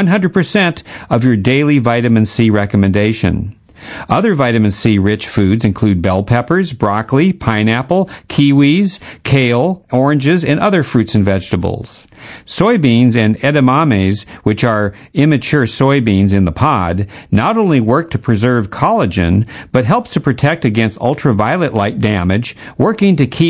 100% of your daily vitamin C recommendation. Other vitamin C rich foods include bell peppers, broccoli, pineapple, kiwis, kale, oranges, and other fruits and vegetables. Soybeans and edamames, which are immature soybeans in the pod, not only work to preserve collagen, but helps to protect against ultraviolet light damage, working to keep